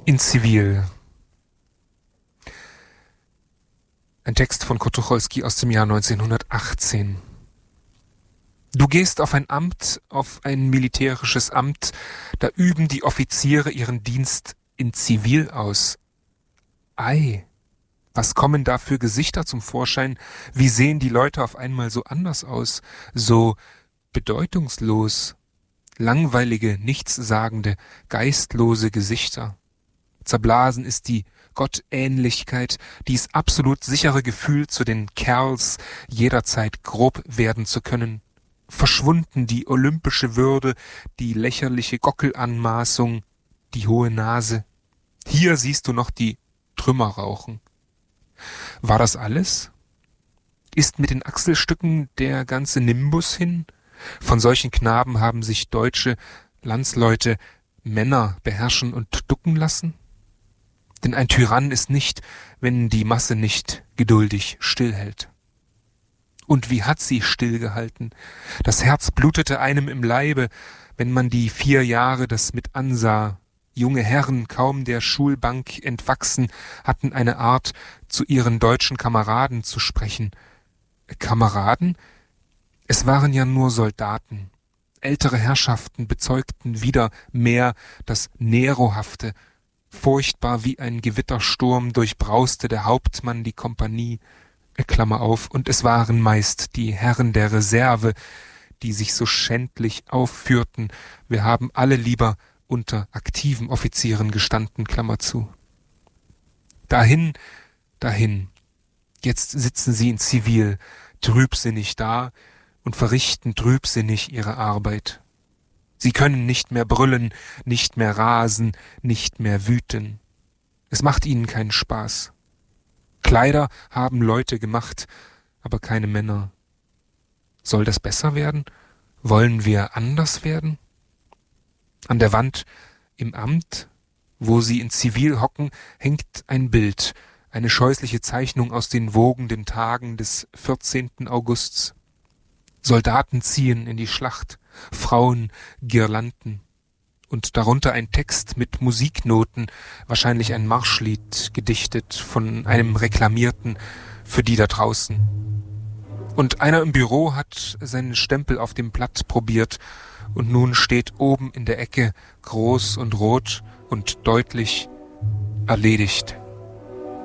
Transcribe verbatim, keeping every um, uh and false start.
In Zivil. Ein Text von Kurt Tucholsky aus dem Jahr neunzehnhundertachtzehn. Du gehst auf ein Amt, auf ein militärisches Amt, da üben die Offiziere ihren Dienst in Zivil aus. Ei, was kommen da für Gesichter zum Vorschein? Wie sehen die Leute auf einmal so anders aus, so bedeutungslos, langweilige, nichtssagende, geistlose Gesichter? Zerblasen ist die Gottähnlichkeit, dies absolut sichere Gefühl, zu den Kerls jederzeit grob werden zu können. Verschwunden die olympische Würde, die lächerliche Gockelanmaßung, die hohe Nase. Hier siehst du noch die Trümmer rauchen. War das alles? Ist mit den Achselstücken der ganze Nimbus hin? Von solchen Knaben haben sich deutsche Landsleute Männer beherrschen und ducken lassen? Denn ein Tyrann ist nicht, wenn die Masse nicht geduldig stillhält. Und wie hat sie stillgehalten? Das Herz blutete einem im Leibe, wenn man die vier Jahre das mit ansah. Junge Herren, kaum der Schulbank entwachsen, hatten eine Art, zu ihren deutschen Kameraden zu sprechen. Kameraden? Es waren ja nur Soldaten. Ältere Herrschaften bezeugten wieder mehr das Nerohafte. Furchtbar wie ein Gewittersturm durchbrauste der Hauptmann die Kompanie, Klammer auf, und es waren meist die Herren der Reserve, die sich so schändlich aufführten. Wir haben alle lieber unter aktiven Offizieren gestanden, Klammer zu. Dahin, dahin. Jetzt sitzen sie in Zivil, trübsinnig da und verrichten trübsinnig ihre Arbeit. Sie können nicht mehr brüllen, nicht mehr rasen, nicht mehr wüten. Es macht ihnen keinen Spaß. Kleider haben Leute gemacht, aber keine Männer. Soll das besser werden? Wollen wir anders werden? An der Wand im Amt, wo sie in Zivil hocken, hängt ein Bild, eine scheußliche Zeichnung aus den wogenden Tagen des vierzehnten Augusts. Soldaten ziehen in die Schlacht, Frauen Girlanden und darunter ein Text mit Musiknoten, wahrscheinlich ein Marschlied, gedichtet von einem Reklamierten für die da draußen. Und einer im Büro hat seinen Stempel auf dem Blatt probiert und nun steht oben in der Ecke groß und rot und deutlich erledigt.